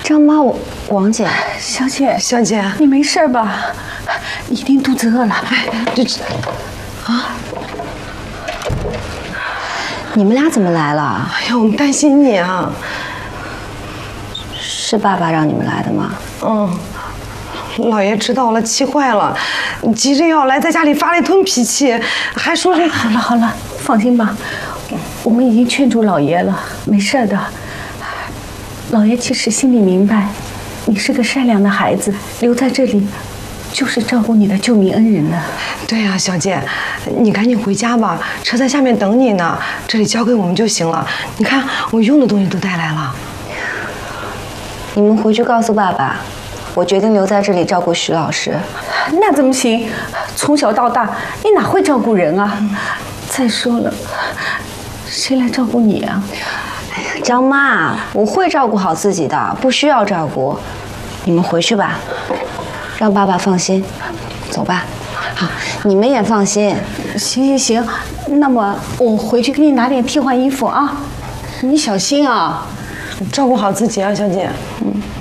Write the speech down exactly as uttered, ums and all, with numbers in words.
张妈，我王姐， 小姐， 小姐， 你没事吧？一定肚子饿了。哎， 这啊， 你们俩怎么来了？ 哎呀，我们担心你啊。 是爸爸让你们来的吗？ 嗯，老爷知道了，气坏了，急着要来，在家里发了一通脾气，还说是…… 好了好了，放心吧，我们已经劝住老爷了，没事的。老爷其实心里明白，你是个善良的孩子，留在这里就是照顾你的救命恩人呢。 对呀，小姐，你赶紧回家吧，车在下面等你呢，这里交给我们就行了。你看，我用的东西都带来了。 你们回去告诉爸爸，我决定留在这里照顾徐老师。 那怎么行？从小到大，你哪会照顾人啊？再说了，谁来照顾你啊？ 张妈，我会照顾好自己的，不需要照顾。你们回去吧，让爸爸放心。走吧。好，你们也放心。 行行行，那么我回去给你拿点替换衣服啊，你小心啊。 照顾好自己啊，小姐。 嗯。